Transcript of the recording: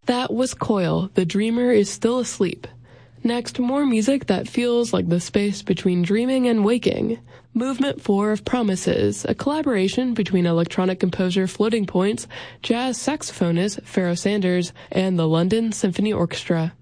That was Coil, The Dreamer is Still Asleep. Next, more music that feels like the space between dreaming and waking. Movement 4 of Promises, a collaboration between electronic composer Floating Points, jazz saxophonist Pharoah Sanders, and the London Symphony Orchestra.